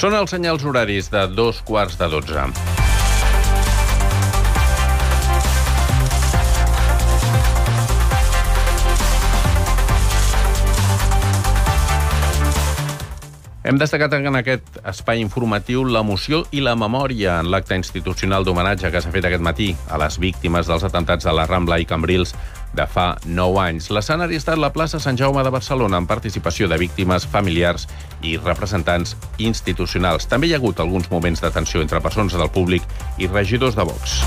Són els senyals horaris de 11:45. Hem destacat en aquest espai informatiu l'emoció i la memòria en l'acte institucional d'homenatge que s'ha fet aquest matí a les víctimes dels atemptats de la Rambla i Cambrils de fa 9 anys. L'escenari ha estat la plaça Sant Jaume de Barcelona amb participació de víctimes, familiars i representants institucionals. També hi ha hagut alguns moments de tensió entre persones del públic i regidors de Vox.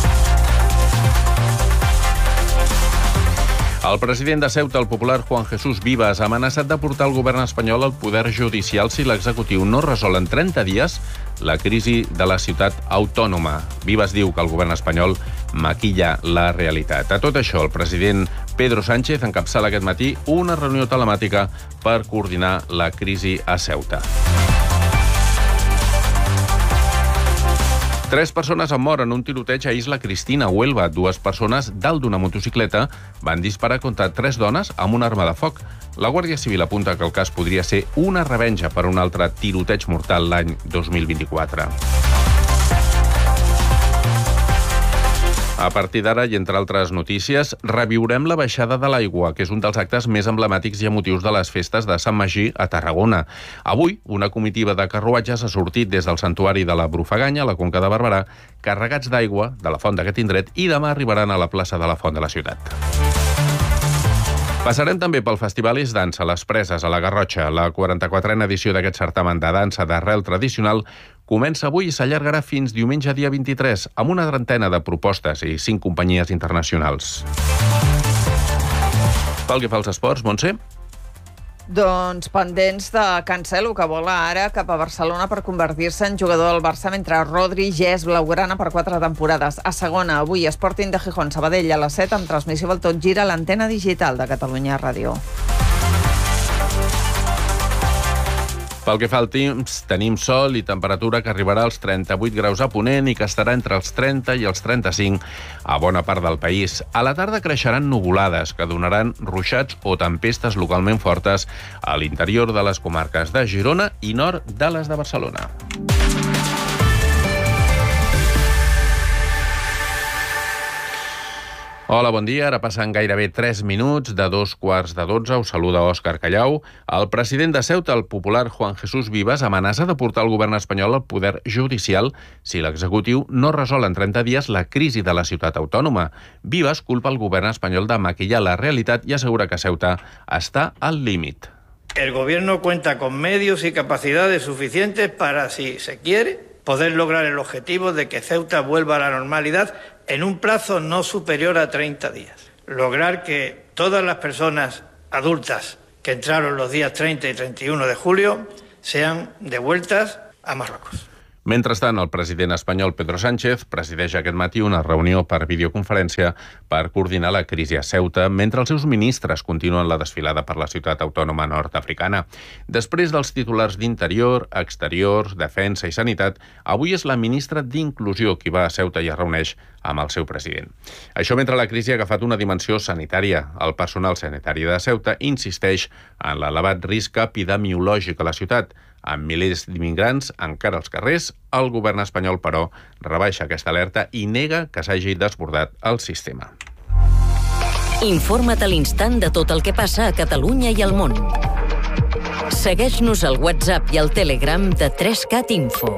El president de Ceuta, el popular Juan Jesús Vivas, ha amenaçat de portar el govern espanyol al poder judicial si l'executiu no resol en 30 dies la crisi de la ciutat autònoma. Vivas diu que el govern espanyol maquilla la realitat. A tot això, el president Pedro Sánchez encapçala aquest matí una reunió telemàtica per coordinar la crisi a Ceuta. 3 persones han mort en un tiroteig a Isla Cristina, a Huelva. 2 persones dalt d'una motocicleta van disparar contra 3 dones amb una arma de foc. La Guàrdia Civil apunta que el cas podria ser una revenja per un altre tiroteig mortal l'any 2024. A partir d'ara, i entre altres notícies, reviurem la baixada de l'aigua, que és un dels actes més emblemàtics i emotius de les festes de Sant Magí a Tarragona. Avui, una comitiva de carruatges ha sortit des del santuari de la Brufaganya, a la Conca de Barberà, carregats d'aigua de la font d'aquest indret, i demà arribaran a la plaça de la Font de la ciutat. Passarem també pel Festival És Dansa, Les Preses, a la Garrotxa. La 44a edició d'aquest certamen de dansa d'arrel tradicional comença avui i s'allargarà fins diumenge dia 23, amb una trentena de propostes i 5 companyies internacionals. Pel que fa als esports, Montse? Doncs pendents de Cancelo, que vola ara cap a Barcelona per convertir-se en jugador del Barça, mentre Rodri ja és blaugrana per 4 temporades. A segona, avui, Sporting de Gijón, Sabadell, a les 7, amb transmissió del Tot Gira a l'antena digital de Catalunya Ràdio. Pel que fa al temps, tenim sol i temperatura que arribarà als 38 graus a Ponent i que estarà entre els 30 i els 35 a bona part del país. A la tarda creixeran nuvolades que donaran ruixats o tempestes localment fortes a l'interior de les comarques de Girona i nord de les de Barcelona. Hola, bon dia. Ara passen gairebé 3 minuts de 11:45. Us saluda Òscar Callau. El president de Ceuta, el popular Juan Jesús Vivas, amenaça de portar el govern espanyol al poder judicial si l'executiu no resol en 30 dies la crisi de la ciutat autònoma. Vivas culpa el govern espanyol de maquillar la realitat i assegura que Ceuta està al límit. El gobierno cuenta con medios y capacidades suficientes para, si se quiere, poder lograr el objetivo de que Ceuta vuelva a la normalidad en un plazo no superior a 30 días. Lograr que todas las personas adultas que entraron los días 30 y 31 de julio sean devueltas a Marruecos. Mentrestant, el president espanyol Pedro Sánchez presideix aquest matí una reunió per videoconferència per coordinar la crisi a Ceuta, mentre els seus ministres continuen la desfilada per la ciutat autònoma nord-africana. Després dels titulars d'Interior, Exteriors, Defensa i Sanitat, avui és la ministra d'Inclusió qui va a Ceuta i es reuneix amb el seu president. Això mentre la crisi ha agafat una dimensió sanitària. El personal sanitari de Ceuta insisteix en l'elevat risc epidemiològic a la ciutat. Amb milers d'immigrants encara als carrers, el govern espanyol, però, rebaixa aquesta alerta i nega que s'hagi desbordat el sistema. Informa't a l'instant de tot el que passa a Catalunya i al món. Segueix-nos al WhatsApp i al Telegram de 3CAT Info.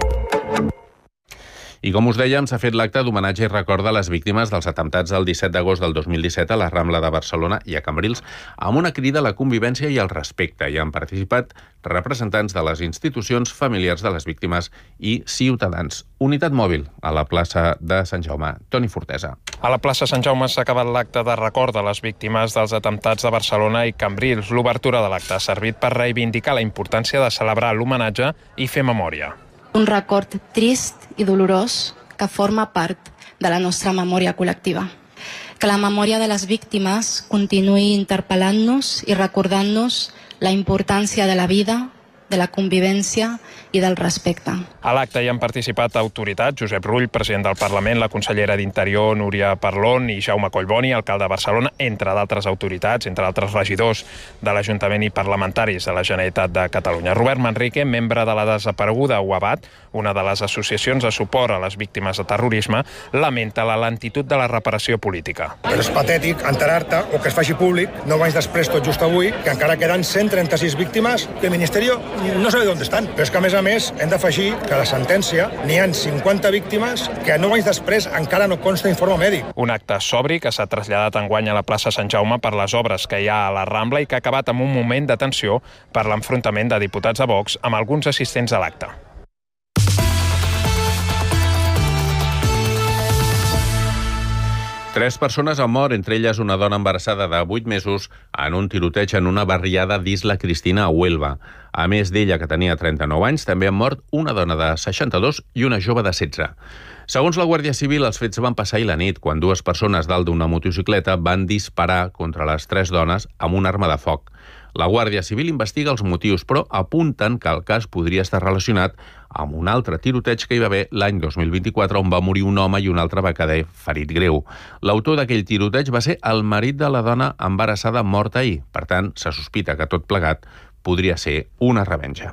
I com us dèiem, s'ha fet l'acte d'homenatge i record de les víctimes dels atemptats del 17 d'agost del 2017 a la Rambla de Barcelona i a Cambrils, amb una crida a la convivència i al respecte. Hi han participat representants de les institucions, familiars de les víctimes i ciutadans. Unitat mòbil a la plaça de Sant Jaume. Toni Fortesa. A la plaça Sant Jaume s'ha acabat l'acte de record de les víctimes dels atemptats de Barcelona i Cambrils. L'obertura de l'acte ha servit per reivindicar la importància de celebrar l'homenatge i fer memòria. Un record trist i dolorós que forma part de la nostra memòria col·lectiva. Que la memòria de les víctimes continuï interpel·lant-nos i recordant-nos la importància de la vida, de la convivència i del respecte. A l'acte hi han participat autoritats, Josep Rull, president del Parlament, la consellera d'Interior, Núria Parlon, i Jaume Collboni, alcalde de Barcelona, entre d'altres autoritats, entre altres regidors de l'Ajuntament i parlamentaris de la Generalitat de Catalunya. Robert Manrique, membre de la desapareguda UABAT, una de les associacions de suport a les víctimes de terrorisme, lamenta la lentitud de la reparació política. Però és patètic enterar-te o que es faci públic 9 anys després, tot just avui, que encara queden 136 víctimes que el Ministeri no sabe on estan. Però és que, a més, hem d'afegir que a la sentència n'hi ha 50 víctimes que 9 anys després encara no consta informe mèdic. Un acte sobri que s'ha traslladat enguany a la plaça Sant Jaume per les obres que hi ha a la Rambla i que ha acabat amb un moment de tensió per l'enfrontament de diputats de Vox amb alguns assistents a l'acte. Tres persones han mort, entre elles una dona embarassada de 8 mesos, en un tiroteig en una barriada d'Isla Cristina a Huelva. A més d'ella, que tenia 39 anys, també han mort una dona de 62 i una jove de 16. Segons la Guàrdia Civil, els fets van passar ahir la nit, quan dues persones dalt d'una motocicleta van disparar contra les tres dones amb una arma de foc. La Guàrdia Civil investiga els motius, però apunten que el cas podria estar relacionat amb un altre tiroteig que hi va haver l'any 2024, on va morir un home i un altre va quedar ferit greu. L'autor d'aquell tiroteig va ser el marit de la dona embarassada morta ahir. Per tant, se sospita que tot plegat podria ser una revenja.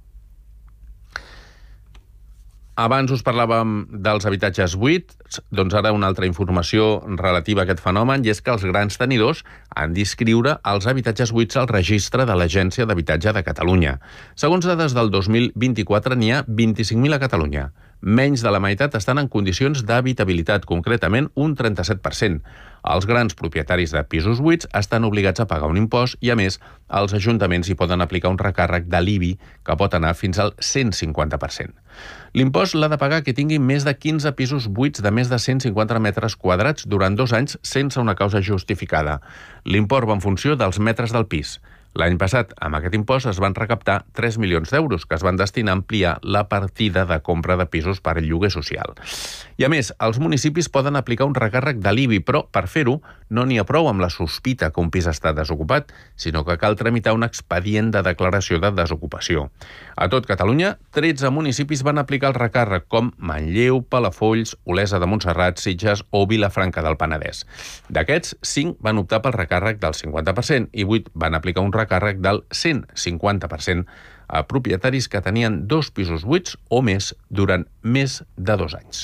Abans us parlàvem dels habitatges buits, doncs ara una altra informació relativa a aquest fenomen, i és que els grans tenidors han d'inscriure els habitatges buits al registre de l'Agència d'Habitatge de Catalunya. Segons dades del 2024, n'hi ha 25.000 a Catalunya. Menys de la meitat estan en condicions d'habitabilitat, concretament un 37%. Els grans propietaris de pisos buits estan obligats a pagar un impost i, a més, els ajuntaments hi poden aplicar un recàrrec de l'IBI que pot anar fins al 150%. L'impost l'ha de pagar qui tingui més de 15 pisos buits de més de 150 metres quadrats durant 2 anys sense una causa justificada. L'import va en funció dels metres del pis. L'any passat, amb aquest impost, es van recaptar 3 milions d'euros que es van destinar a ampliar la partida de compra de pisos per al lloguer social. I, a més, els municipis poden aplicar un recàrrec de l'IBI, però, per fer-ho, no n'hi ha prou amb la sospita que un pis està desocupat, sinó que cal tramitar un expedient de declaració de desocupació. A tot Catalunya, 13 municipis van aplicar el recàrrec, com Manlleu, Palafolls, Olesa de Montserrat, Sitges o Vilafranca del Penedès. D'aquests, 5 van optar pel recàrrec del 50% i 8 van aplicar un recàrrec del 150% a propietaris que tenien 2 pisos buits o més durant més de 2 anys.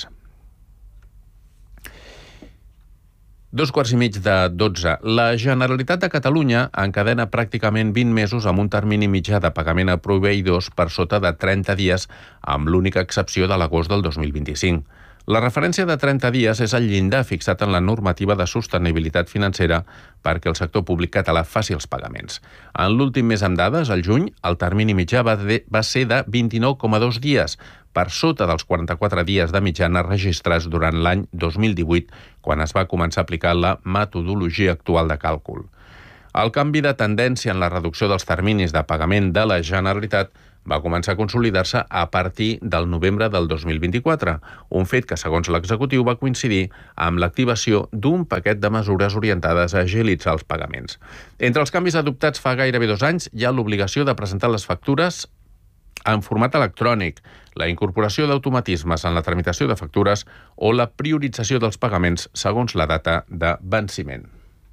11:15. La Generalitat de Catalunya encadena pràcticament 20 mesos amb un termini mitjà de pagament a proveïdors per sota de 30 dies, amb l'única excepció de l'agost del 2025. La referència de 30 dies és el llindar fixat en la normativa de sostenibilitat financera perquè el sector públic català faci els pagaments. En l'últim mes amb dades, al juny, el termini mitjà va ser de 29,2 dies, per sota dels 44 dies de mitjana registrats durant l'any 2018, quan es va començar a aplicar la metodologia actual de càlcul. El canvi de tendència en la reducció dels terminis de pagament de la Generalitat va començar a consolidar-se a partir del novembre del 2024, un fet que, segons l'executiu, va coincidir amb l'activació d'un paquet de mesures orientades a agilitzar els pagaments. Entre els canvis adoptats fa gairebé 2 anys hi ha l'obligació de presentar les factures en format electrònic, la incorporació d'automatismes en la tramitació de factures o la priorització dels pagaments segons la data de venciment.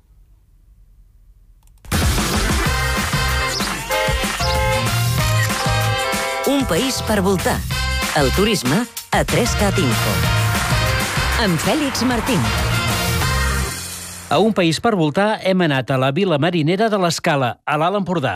Un país per voltar. El turisme a 3CAT Info. Amb Fèlix Martín. A Un país per voltar hem anat a la vila marinera de l'Escala, a l'Alt Empordà.